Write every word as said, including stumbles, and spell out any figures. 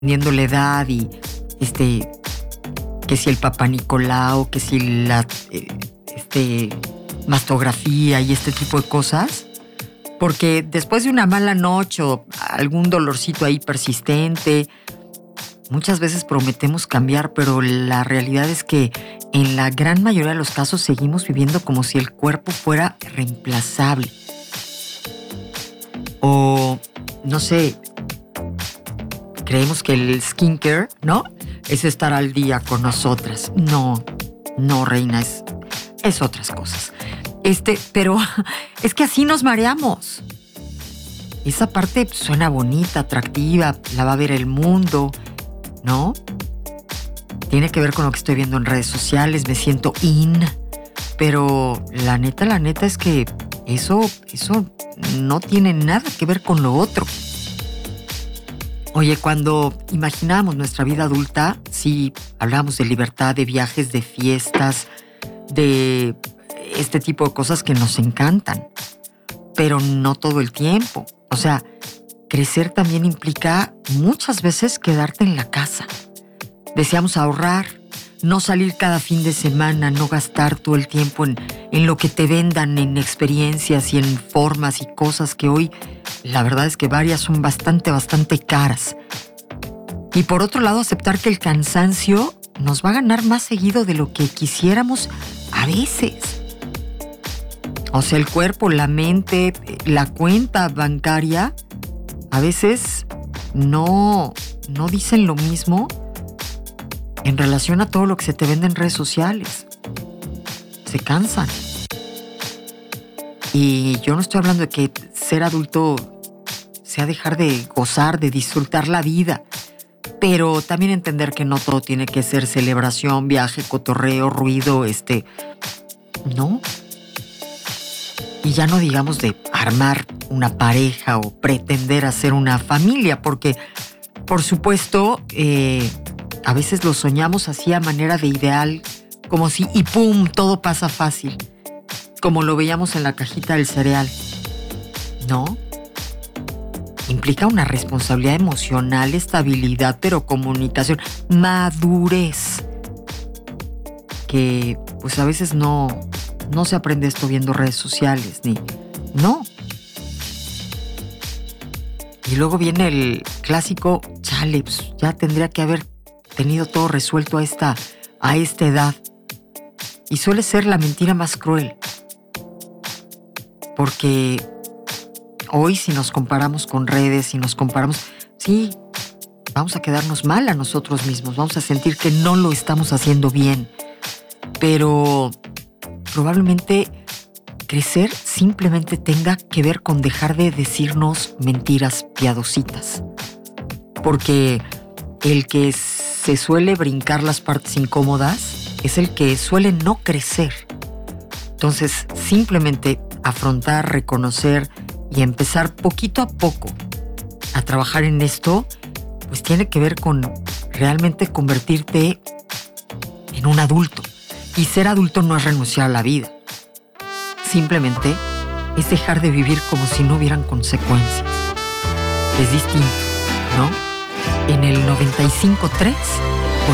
dependiendo la edad y este, que si el Papá Nicolau, que si la eh, este, mastografía y este tipo de cosas, porque después de una mala noche o algún dolorcito ahí persistente, muchas veces prometemos cambiar, pero la realidad es que en la gran mayoría de los casos seguimos viviendo como si el cuerpo fuera reemplazable. O, no sé, creemos que el skincare, ¿no?, es estar al día con nosotras. No, no, reina, es, es otras cosas. Este, pero es que así nos mareamos. Esa parte suena bonita, atractiva, la va a ver el mundo, ¿no? Tiene que ver con lo que estoy viendo en redes sociales, me siento in, pero la neta, la neta es que eso, eso no tiene nada que ver con lo otro. Oye, cuando imaginábamos nuestra vida adulta, sí, hablábamos de libertad, de viajes, de fiestas, de este tipo de cosas que nos encantan, pero no todo el tiempo. O sea, crecer también implica muchas veces quedarte en la casa. Deseamos ahorrar, no salir cada fin de semana, no gastar todo el tiempo en, en lo que te vendan, en experiencias y en formas y cosas que hoy, la verdad es que varias son bastante, bastante caras. Y por otro lado, aceptar que el cansancio nos va a ganar más seguido de lo que quisiéramos a veces. O sea, el cuerpo, la mente, la cuenta bancaria, a veces no, no dicen lo mismo en relación a todo lo que se te vende en redes sociales. Se cansan. Y yo no estoy hablando de que ser adulto sea dejar de gozar, de disfrutar la vida, pero también entender que no todo tiene que ser celebración, viaje, cotorreo, ruido, este... No. Y ya no digamos de armar una pareja o pretender hacer una familia, porque, por supuesto, eh, a veces lo soñamos así a manera de ideal, como si, y pum, todo pasa fácil, como lo veíamos en la cajita del cereal. No. Implica una responsabilidad emocional, estabilidad, pero comunicación, madurez, que pues a veces no... No se aprende esto viendo redes sociales, ni... No. Y luego viene el clásico, chale, pues ya tendría que haber tenido todo resuelto a esta, a esta edad. Y suele ser la mentira más cruel. Porque hoy si nos comparamos con redes, si nos comparamos... Sí, vamos a quedarnos mal a nosotros mismos, vamos a sentir que no lo estamos haciendo bien. Pero... probablemente crecer simplemente tenga que ver con dejar de decirnos mentiras piadositas. Porque el que se suele brincar las partes incómodas es el que suele no crecer. Entonces, simplemente afrontar, reconocer y empezar poquito a poco a trabajar en esto, pues tiene que ver con realmente convertirte en un adulto. Y ser adulto no es renunciar a la vida. Simplemente es dejar de vivir como si no hubieran consecuencias. Es distinto, ¿no? En el noventa y cinco tres